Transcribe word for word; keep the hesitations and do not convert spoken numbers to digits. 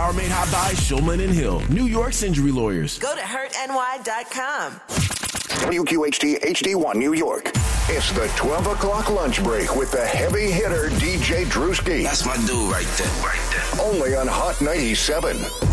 Our made hot by Shulman and Hill, New York's injury lawyers. Go to hurt N Y dot com. W Q H T H D one New York. It's the twelve o'clock lunch break with the heavy hitter D J Drewski. That's my dude right there. Right there. Only on Hot ninety-seven.